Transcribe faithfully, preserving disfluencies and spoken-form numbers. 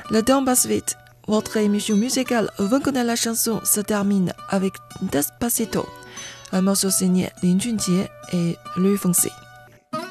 Le temps passe vite. Votre émission musicale Vous connaissez la chanson se termine avec Despacito, un morceau signé Lin Junjie et Lu Fengxi.